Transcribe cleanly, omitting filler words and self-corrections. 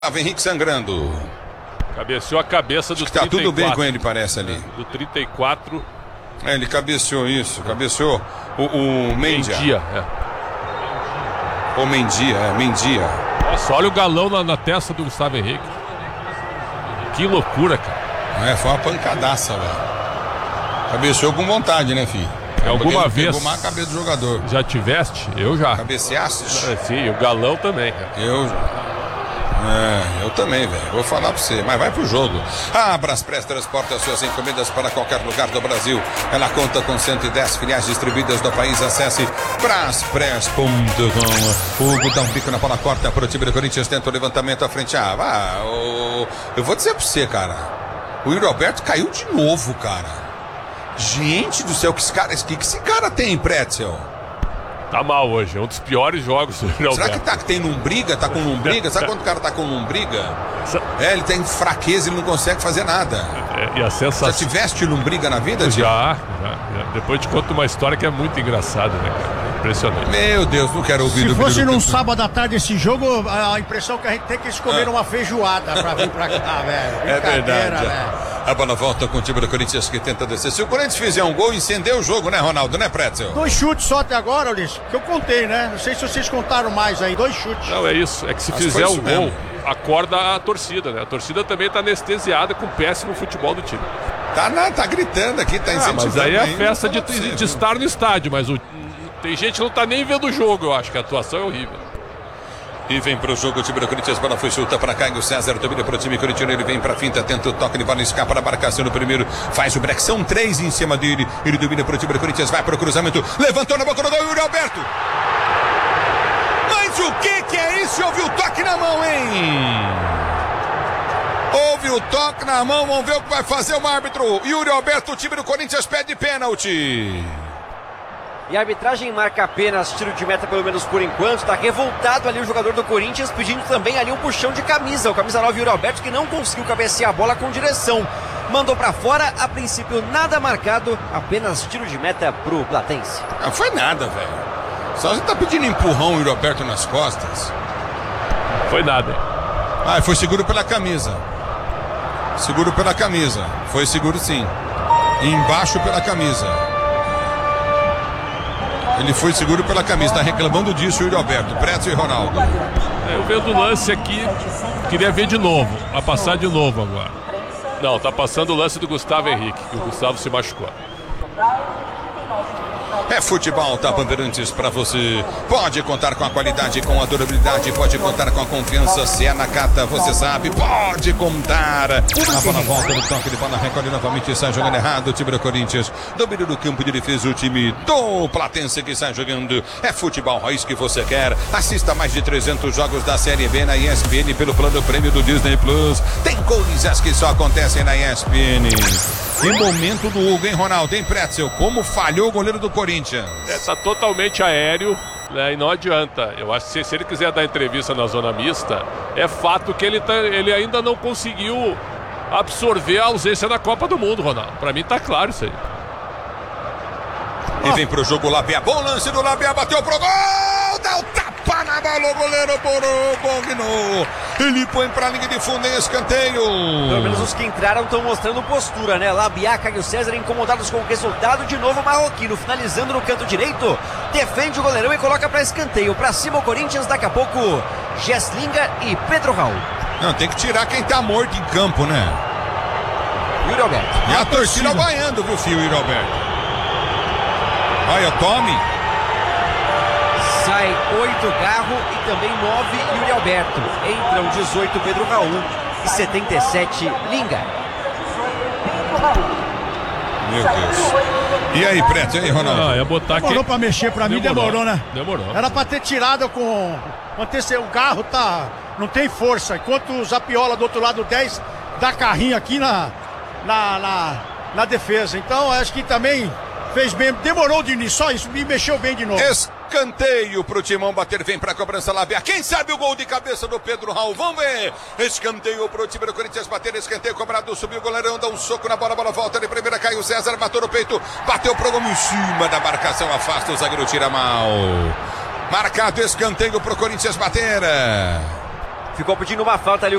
Henrique sangrando. Cabeceou a cabeça do 34. Tá tudo bem com ele, parece ali. Do 34. Ele cabeceou isso. Cabeceou o Mendia. O Mendia. Nossa, olha o galão na testa do Gustavo Henrique. Que loucura, cara. Foi uma pancadaça, velho. Cabeceou com vontade, né, filho? Alguma vez pegou uma cabeça do jogador. Já tiveste? Eu já. Cabeceaste? Sim, o galão também, cara. Eu também, velho. Vou falar pra você, mas vai pro jogo. A Braspress transporta suas encomendas para qualquer lugar do Brasil. Ela conta com 110 filiais distribuídas no país. Acesse braspress.com. O Hugo dá um bico na bola, corta pro time do Corinthians, tenta o levantamento à frente. Eu vou dizer pra você, cara. O Yuri Alberto caiu de novo, cara. Gente do céu, que esse cara tem, Pretzel? Tá mal hoje, é um dos piores jogos do Yuri Alberto. Será que tem lombriga? Tá com lombriga? Sabe quando o cara tá com lombriga? Ele tem fraqueza, ele não consegue fazer nada. E a sensação... Já tiveste lombriga na vida, Gil? Já. Depois te conto uma história que é muito engraçada, né, cara? Impressionante. Meu Deus, não quero ouvir. Se fosse num sábado à tarde esse jogo, a impressão que a gente tem que eles comeram uma feijoada pra vir pra cá, velho. É verdade. A bola volta com o time do Corinthians que tenta descer. Se o Corinthians fizer um gol, incendeu o jogo, né, Ronaldo? Né, Pretzel? 2 chutes só até agora, Ulisses, que eu contei, né? Não sei se vocês contaram mais aí, 2 chutes. Não, é isso. É que se fizer um gol, acorda a torcida, né? A torcida também tá anestesiada com o péssimo futebol do time. Tá gritando aqui, tá incentivando. Mas aí é a festa de estar no estádio, mas tem gente que não tá nem vendo o jogo, eu acho que a atuação é horrível. E vem pro jogo o time do Corinthians, bola foi chuta para Caio César, domina pro time corintiano, ele vem pra finta, tenta o toque, ele vai escapa na marcação no primeiro, faz o break, são 3 em cima dele, ele domina pro time do Corinthians, vai pro cruzamento, levantou na boca do gol, Yuri Alberto. Mas o que é isso? Houve o toque na mão, hein? Houve o toque na mão, vamos ver o que vai fazer o árbitro. Yuri Alberto, o time do Corinthians pede pênalti. E a arbitragem marca apenas tiro de meta, pelo menos por enquanto. Tá revoltado ali o jogador do Corinthians, pedindo também ali um puxão de camisa. O camisa 9, Yuri Alberto, que não conseguiu cabecear a bola com direção. Mandou pra fora, a princípio nada marcado, apenas tiro de meta pro Platense. Não foi nada, velho. Só você tá pedindo empurrão, Yuri Alberto, nas costas. Foi nada. Foi seguro pela camisa. Seguro pela camisa. Foi seguro sim. Embaixo pela camisa. Ele foi seguro pela camisa, tá reclamando disso o Yuri Alberto, Pretzel e Ronaldo. Eu vendo o lance aqui, queria ver de novo, a passar de novo agora. Não, tá passando o lance do Gustavo Henrique, que o Gustavo se machucou. É futebol, tá, Bandeirantes, pra você. Pode contar com a qualidade, com a durabilidade, pode contar com a confiança. Se é na Cata, você sabe, pode contar. A bola volta no toque de bola, recolhe novamente, sai jogando errado. O time do Corinthians, domínio do campo de defesa, o time do Platense que sai jogando. É futebol raiz que você quer. Assista mais de 300 jogos da Série B na ESPN pelo plano prêmio do Disney Plus. Tem coisas que só acontecem na ESPN. Em momento do Hugo, hein, Ronaldo, hein, Pretzel? Como falhou o goleiro do Corinthians. Tá totalmente aéreo, né, e não adianta. Eu acho que se ele quiser dar entrevista na zona mista, é fato que ele ainda não conseguiu absorver a ausência da Copa do Mundo, Ronaldo. Pra mim tá claro isso aí. E vem pro jogo o Labia. Bom lance do Labia, bateu pro gol! Dá o tapa na bola, o goleiro Bogno. Ele põe pra linha de fundo em escanteio. Pelo menos os que entraram estão mostrando postura, né? Labia, Caio César incomodados com o resultado. De novo o marroquino finalizando no canto direito. Defende o goleirão e coloca pra escanteio. Pra cima o Corinthians, daqui a pouco Gesslinga e Pedro Raul. Não, tem que tirar quem tá morto em campo, né? Yuri Alberto. E a torcida vaiando, viu, filho, Yuri Alberto? Olha, tome. Sai 8 Garro e também 9 Yuri Alberto. Entram 18 Pedro Raul e 77 Linga. Meu Deus. E aí, Preto? E aí, Ronaldo? Ia botar aqui. Demorou pra mexer, pra mim demorou, né? Demorou. Era pra ter tirado com... O Garro não tem força. Enquanto o Zapiola do outro lado 10 dá carrinho aqui na defesa. Então acho que também fez bem. Demorou de início, só isso. Me mexeu bem de novo. Escanteio pro Timão bater, vem pra cobrança Labia. Quem sabe o gol de cabeça do Pedro Raul? Vamos ver. Escanteio pro time do Corinthians bater, escanteio cobrado, subiu o goleirão, dá um soco na bola, bola volta de primeira, Caio César, matou no peito, bateu pro gol em cima da marcação, afasta, o zagueiro tira mal. Marcado escanteio pro Corinthians bater. Ficou pedindo uma falta ali